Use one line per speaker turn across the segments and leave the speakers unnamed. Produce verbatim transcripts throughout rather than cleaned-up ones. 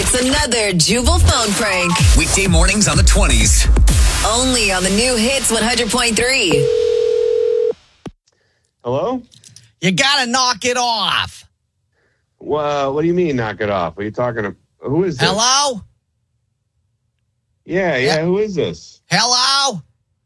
It's another Jubal phone prank.
Weekday mornings on the twenties.
Only on the new Hits one hundred point three.
Hello?
You got to knock it off.
Well, what do you mean knock it off? Are you talking to... Who is this?
Hello?
Yeah, yeah,
Yeah.
who is this?
Hello?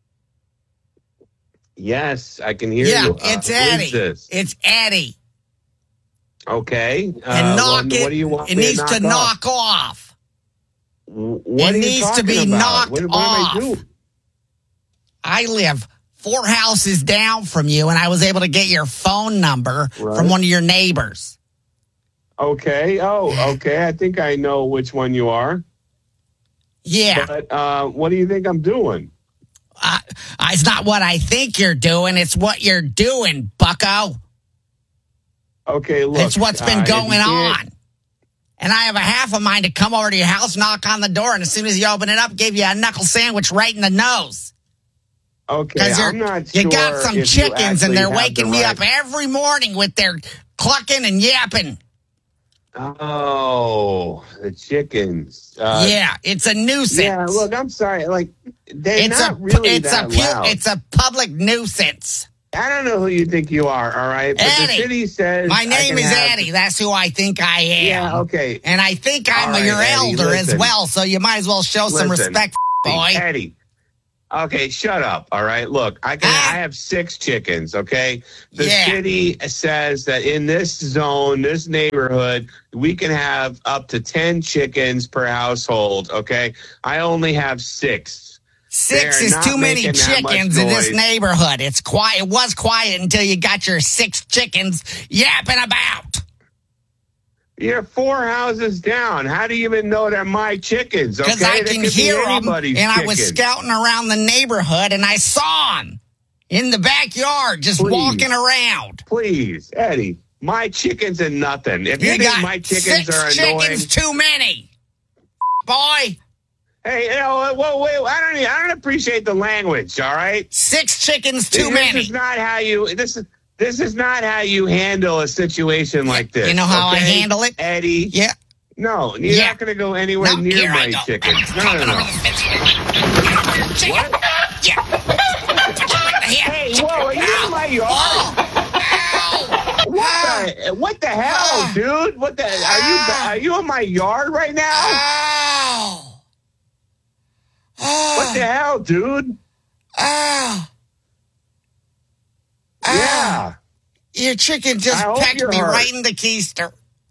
Yes, I can hear
Yeah,
you. Uh,
it's
who
Eddie.
is this?
It's Eddie.
Okay.
And
Uh,
knock
what,
it.
what do you want
it
me
needs to
off?
knock off.
What
it
are you
needs to
talking
be
about?
knocked
what, what
off.
am I doing?
I live four houses down from you, and I was able to get your phone number
Right.
from one of your neighbors.
Okay. Oh, okay. I think I know which one you are.
Yeah.
But uh, what do you think I'm doing?
Uh, it's not what I think you're doing. It's what you're doing, bucko.
Okay, look.
It's what's been
uh, if you
going
can't-
on. And I have a half of mine to come over to your house, knock on the door, and as soon as you open it up, give you a knuckle sandwich right in the nose.
Okay,
Because
I'm not sure
you got some
if you
chickens, and
actually
they're
have
waking
the
me
right-
up every morning with their clucking and yapping.
Oh, the chickens. Uh,
yeah, it's a nuisance.
Yeah, look, I'm sorry. Like, they're
it's
not
a
really
it's
that
a pu-
loud.
it's a public nuisance.
I don't know who you think you are, all right? But
Eddie.
the city says...
My
I
name
can
is
have-
Eddie. That's who I think I am.
Yeah, okay.
And I think I'm
All right,
your
Eddie,
elder as
listen.
well, so you might as well show some
Listen.
respect, boy.
Eddie. Okay, shut up, all right? Look, I can.
Ah.
I have six chickens, okay? The
Yeah.
city says that in this zone, this neighborhood, we can have up to ten chickens per household, okay? I only have six.
Six
They're
is
not
too many
making that much
chickens in this
noise.
neighborhood. It's quiet. It was quiet until you got your six chickens yapping about.
You're four houses down. How do you even know they're my chickens, okay?
Because I
They
can
could be
hear them, and
anybody's
I was
chickens.
scouting around the neighborhood, and I saw them in the backyard just
Please.
walking around.
Please, Eddie, my chickens are nothing. If you,
You
think
got
my chickens
six
are annoying...
chickens too many, boy.
Hey, you know, whoa, wait, I don't, I don't appreciate the language. All right,
Six chickens too
this
many.
is not how you. This is this is not how you handle a situation like this.
You know how I
okay?
handle it?
Eddie?
Yeah.
No, you're
Yeah.
not going to go anywhere
No,
near
here I
my
go.
chickens. No, no, no.
Chicken. Yeah.
Hey, whoa, are you in my yard?
Ow.
What the? What the hell, dude? What the? Are you are you in my yard right now?
Ow. Ow.
What the hell, dude?
Ow.
Yeah.
Your chicken just
I hope
pecked
you're
me
hurt.
right in the keister.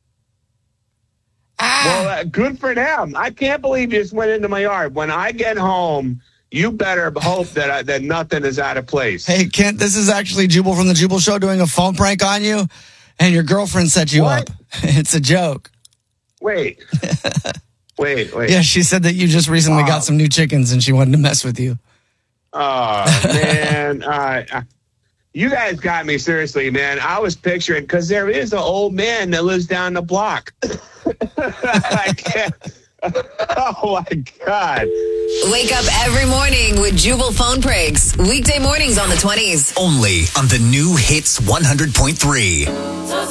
Ah.
Well, uh, good for them. I can't believe you just went into my yard. When I get home, you better hope that I, that nothing is out of place.
Hey, Kent, this is actually Jubal from the Jubal Show doing a phone prank on you, and your girlfriend set you
What?
up. It's a joke.
Wait. wait, wait.
Yeah, she said that you just recently
Oh.
got some new chickens and she wanted to mess with you.
Oh, man. uh, uh, you guys got me, seriously, man. I was picturing, because there is an old man that lives down the block. I can't. Oh, my God.
Wake up every morning with Jubal phone pranks. Weekday mornings on the twenties.
Only on the new Hits one hundred point three.